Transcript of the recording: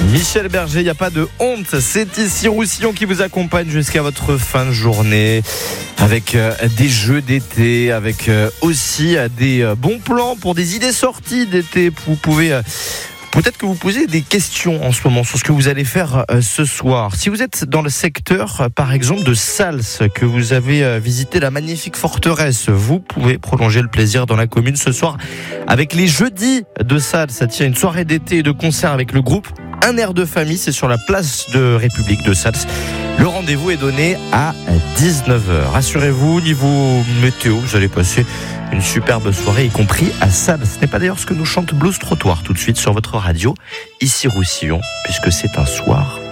Michel Berger, il n'y a pas de honte. C'est ici Roussillon qui vous accompagne jusqu'à votre fin de journée avec des jeux d'été, avec aussi des bons plans pour des idées sorties d'été. Vous pouvez... Peut-être que vous posez des questions en ce moment sur ce que vous allez faire ce soir. Si vous êtes dans le secteur, par exemple, de Sals, que vous avez visité la magnifique forteresse, vous pouvez prolonger le plaisir dans la commune ce soir avec les jeudis de Sals. Ça tient une soirée d'été et de concert avec le groupe Un air de famille. C'est sur la place de République de Sals. Le rendez-vous est donné à 19h. Rassurez-vous, niveau météo, vous allez passer une superbe soirée, y compris à Sals. Ce n'est pas d'ailleurs ce que nous chante Blues Trottoir tout de suite sur votre radio, ici Roussillon, puisque c'est un soir